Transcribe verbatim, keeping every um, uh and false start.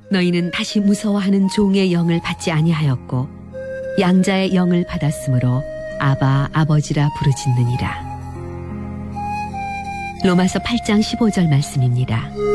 너희는 다시 무서워하는 종의 영을 받지 아니하였고 양자의 영을 받았으므로 아바 아버지라 부르짖느니라. 로마서 팔 장 십오 절 말씀입니다.